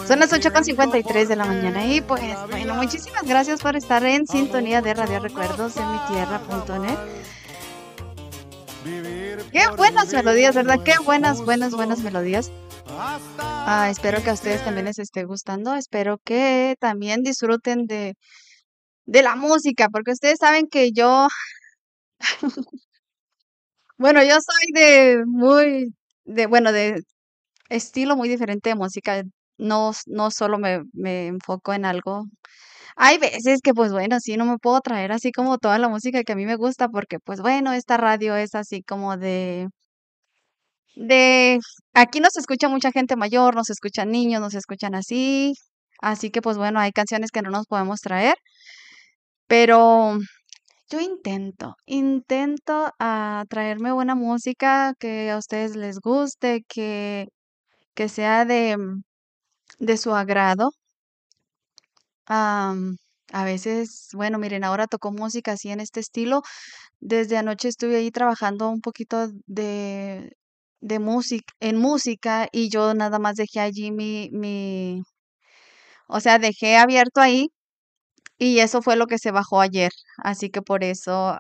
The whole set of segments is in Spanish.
Son las 8:53 de la mañana y pues bueno, muchísimas gracias por estar en sintonía de Radio Recuerdos de mi tierra.net. Qué buenas melodías, ¿verdad? Qué buenas melodías. Espero que a ustedes también les esté gustando. Espero que también disfruten de la música, porque ustedes saben que bueno, yo soy de estilo muy diferente de música. No solo me enfoco en algo. Hay veces que, pues bueno, sí, no me puedo traer así como toda la música que a mí me gusta, porque pues bueno, esta radio es así como de, aquí nos escucha mucha gente mayor, nos escuchan niños, nos escuchan así que pues bueno, hay canciones que no nos podemos traer, pero yo intento traerme buena música que a ustedes les guste, que sea de su agrado. Am, a veces, bueno, miren, ahora tocó música así en este estilo. Desde anoche estuve ahí trabajando un poquito de música, en música, y yo nada más dejé allí o sea, dejé abierto ahí y eso fue lo que se bajó ayer. Así que por eso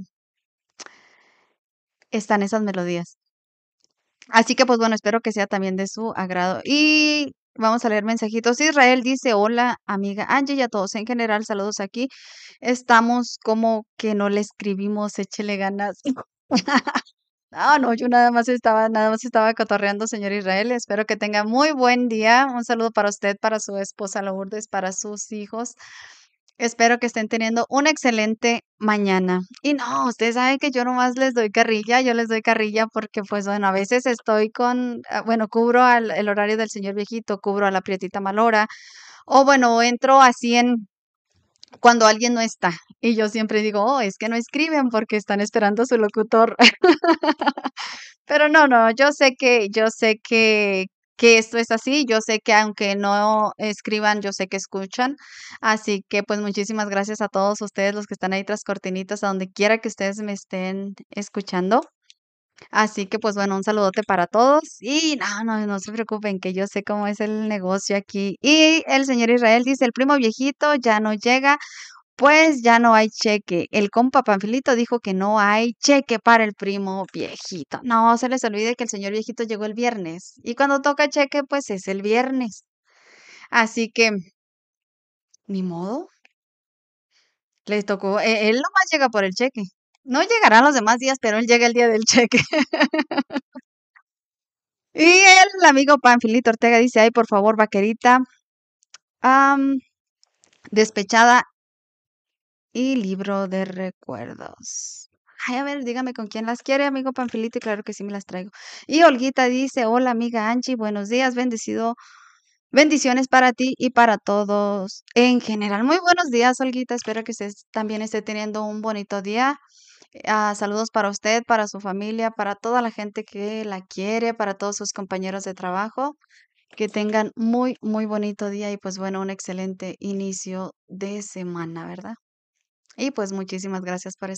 están esas melodías. Así que pues bueno, espero que sea también de su agrado. Y vamos a leer mensajitos. Israel dice, hola amiga Angie y a todos en general, saludos aquí. Estamos como que no le escribimos, échele ganas. No, yo nada más estaba cotorreando, señor Israel. Espero que tenga muy buen día. Un saludo para usted, para su esposa Lourdes, para sus hijos. Espero que estén teniendo una excelente mañana. Y no, ustedes saben que yo nomás les doy carrilla, yo les doy carrilla porque, pues bueno, a veces estoy bueno, cubro el horario del señor viejito, cubro a la prietita Malora, o bueno, entro así cuando alguien no está. Y yo siempre digo, oh, es que no escriben porque están esperando a su locutor. Pero no, yo sé que esto es así, yo sé que aunque no escriban, yo sé que escuchan. Así que pues muchísimas gracias a todos ustedes los que están ahí tras cortinitas, a donde quiera que ustedes me estén escuchando. Así que pues bueno, un saludote para todos y no se preocupen que yo sé cómo es el negocio aquí. Y el señor Israel dice, el primo viejito ya no llega. Pues ya no hay cheque. El compa Panfilito dijo que no hay cheque para el primo viejito. No se les olvide que el señor viejito llegó el viernes. Y cuando toca cheque, pues es el viernes. Así que, ni modo, les tocó. Él nomás llega por el cheque. No llegarán los demás días, pero él llega el día del cheque. Y el amigo Panfilito Ortega dice, ay, por favor, vaquerita, am, despechada y libro de recuerdos. Ay, a ver, dígame con quién las quiere, amigo Panfilito, y claro que sí me las traigo. Y Olguita dice, hola amiga Angie, buenos días, bendiciones para ti y para todos en general. Muy buenos días, Olguita, espero que usted también esté teniendo un bonito día. Saludos para usted, para su familia, para toda la gente que la quiere, para todos sus compañeros de trabajo. Que tengan muy bonito día y pues bueno, un excelente inicio de semana, ¿verdad? Y pues muchísimas gracias por